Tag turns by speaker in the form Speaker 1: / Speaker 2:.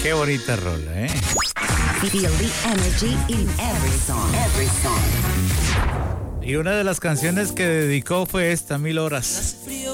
Speaker 1: Qué bonita rola, ¿eh?
Speaker 2: Feel the energy in every song.
Speaker 1: Y una de las canciones que dedicó fue esta, 1000 horas.